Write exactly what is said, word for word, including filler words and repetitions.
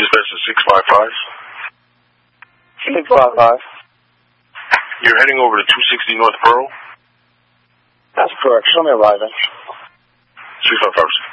Dispatch is six five five. six five five. You're heading over to two sixty North Pearl? That's correct. Show me arriving. six five five.